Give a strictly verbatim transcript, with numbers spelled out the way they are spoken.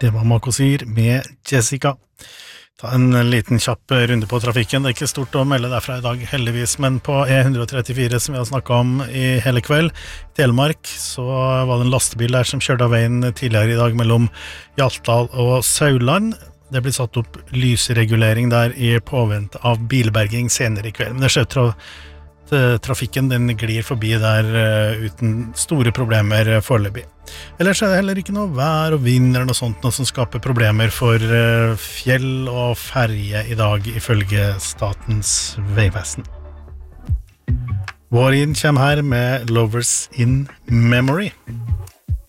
Det var Makosir med Jessica. Ta en liten kjapp runde på trafikken. Det er ikke stort å melde derfra i dag, heldigvis, men på E one thirty-four, som vi har snakket om i hele kveld, i Telemark, så var det en lastebil der som kjørte av veien tidligere i dag mellom Hjaltdal og Sauland. Det blir satt opp lysregulering der i påvent av bilberging senere i kveld. Men det skjer tra trafikken, den glir forbi der uh, uten store problemer uh, foreløpig. Ellers er det heller ikke noe vær og vind eller noe sånt, noe som skaper problemer for uh, fjell og ferje i dag, ifølge Statens vegvesen. Vårin kommer her med Lovers in Memory.